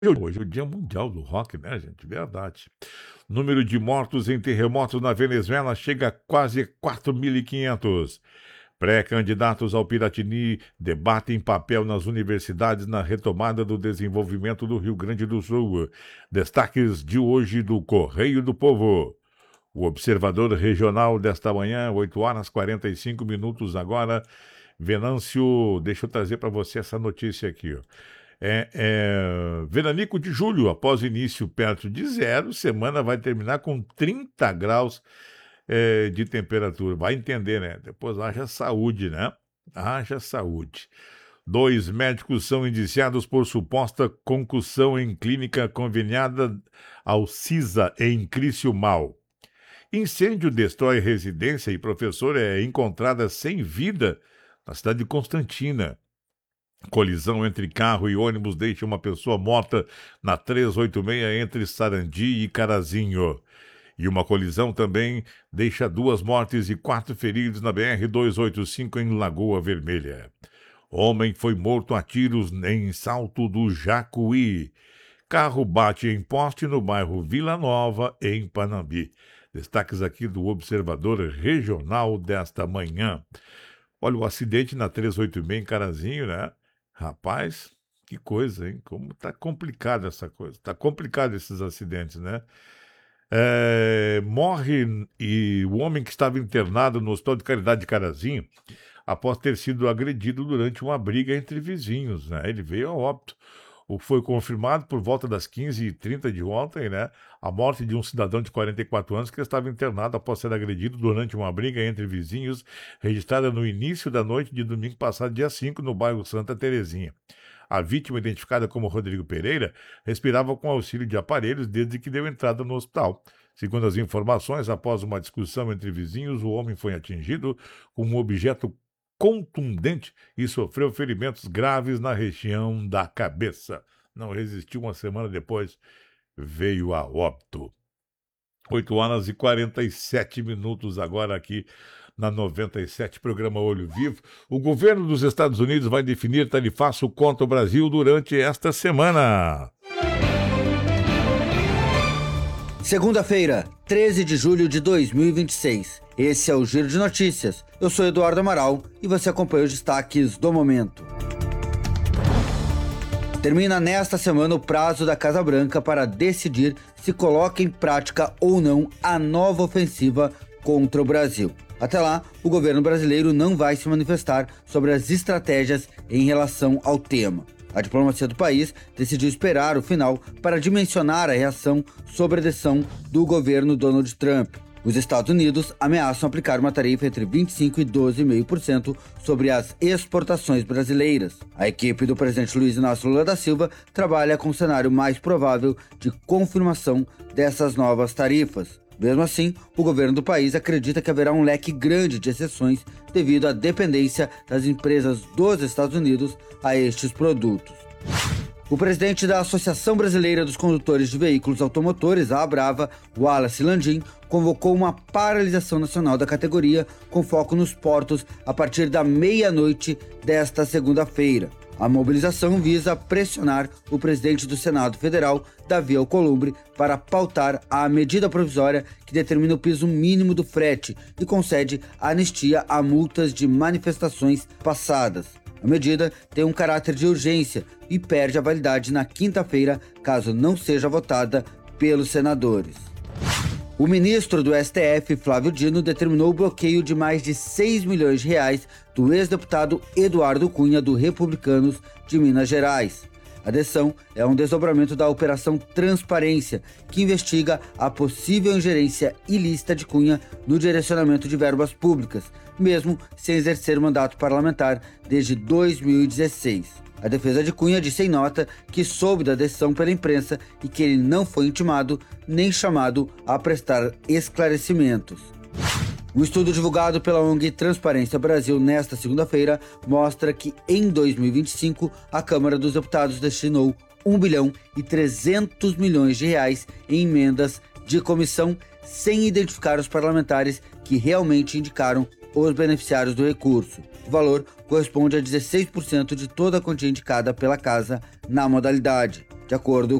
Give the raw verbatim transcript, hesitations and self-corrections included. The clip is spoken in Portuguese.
Hoje é o Dia Mundial do Rock, né, gente? Verdade. Número de mortos em terremotos na Venezuela chega a quase quatro mil e quinhentos. Pré-candidatos ao Piratini debatem papel nas universidades na retomada do desenvolvimento do Rio Grande do Sul. Destaques de hoje do Correio do Povo. O observador regional desta manhã, oito horas e quarenta e cinco minutos agora. Venâncio, deixa eu trazer para você essa notícia aqui, ó. É, é, veranico de julho, após início perto de zero, semana vai terminar com trinta graus é, de temperatura. Vai entender, né? Depois haja saúde, né? Haja saúde. Dois médicos são indiciados por suposta concussão em clínica conveniada ao CISA em Criciúmal. Incêndio destrói residência e professora é encontrada sem vida na cidade de Constantina. Colisão entre carro e ônibus deixa uma pessoa morta na trezentos e oitenta e seis entre Sarandi e Carazinho. E uma colisão também deixa duas mortes e quatro feridos na B R duzentos e oitenta e cinco em Lagoa Vermelha. Homem foi morto a tiros em Salto do Jacuí. Carro bate em poste no bairro Vila Nova, em Panambi. Destaques aqui do Observador Regional desta manhã. Olha, o acidente na trezentos e oitenta e seis em Carazinho, né? Rapaz, que coisa, hein? Como tá complicada essa coisa. Tá complicado esses acidentes, né? É, morre e o homem que estava internado no Hospital de Caridade de Carazinho após ter sido agredido durante uma briga entre vizinhos, né? Ele veio a óbito. O que foi confirmado por volta das quinze e trinta de ontem, né? A morte de um cidadão de quarenta e quatro anos que estava internado após ser agredido durante uma briga entre vizinhos, registrada no início da noite de domingo passado, dia cinco, no bairro Santa Terezinha. A vítima, identificada como Rodrigo Pereira, respirava com auxílio de aparelhos desde que deu entrada no hospital. Segundo as informações, após uma discussão entre vizinhos, o homem foi atingido com um objeto contundente e sofreu ferimentos graves na região da cabeça. Não resistiu, uma semana depois veio a óbito. oito horas e quarenta e sete minutos agora aqui na noventa e sete, programa Olho Vivo. O governo dos Estados Unidos vai definir tarifaço contra o Brasil durante esta semana. Segunda-feira, treze de julho de dois mil e vinte e seis. Esse é o Giro de Notícias. Eu sou Eduardo Amaral e você acompanha os destaques do momento. Termina nesta semana o prazo da Casa Branca para decidir se coloca em prática ou não a nova ofensiva contra o Brasil. Até lá, o governo brasileiro não vai se manifestar sobre as estratégias em relação ao tema. A diplomacia do país decidiu esperar o final para dimensionar a reação sobre a decisão do governo Donald Trump. Os Estados Unidos ameaçam aplicar uma tarifa entre vinte e cinco por cento e doze vírgula cinco por cento sobre as exportações brasileiras. A equipe do presidente Luiz Inácio Lula da Silva trabalha com o cenário mais provável de confirmação dessas novas tarifas. Mesmo assim, o governo do país acredita que haverá um leque grande de exceções devido à dependência das empresas dos Estados Unidos a estes produtos. O presidente da Associação Brasileira dos Condutores de Veículos Automotores, a Abrava, Wallace Landim, convocou uma paralisação nacional da categoria com foco nos portos a partir da meia-noite desta segunda-feira. A mobilização visa pressionar o presidente do Senado Federal, Davi Alcolumbre, para pautar a medida provisória que determina o piso mínimo do frete e concede anistia a multas de manifestações passadas. A medida tem um caráter de urgência e perde a validade na quinta-feira, caso não seja votada pelos senadores. O ministro do S T F, Flávio Dino, determinou o bloqueio de mais de seis milhões de reais do ex-deputado Eduardo Cunha, do Republicanos de Minas Gerais. A decisão é um desdobramento da Operação Transparência, que investiga a possível ingerência ilícita de Cunha no direcionamento de verbas públicas, mesmo sem exercer mandato parlamentar desde dois mil e dezesseis. A defesa de Cunha disse em nota que soube da decisão pela imprensa e que ele não foi intimado nem chamado a prestar esclarecimentos. Um estudo divulgado pela O N G Transparência Brasil nesta segunda-feira mostra que em dois mil e vinte e cinco a Câmara dos Deputados destinou um bilhão e trezentos milhões de reais em emendas de comissão sem identificar os parlamentares que realmente indicaram os beneficiários do recurso. O valor corresponde a dezesseis por cento de toda a quantia indicada pela Casa na modalidade. De acordo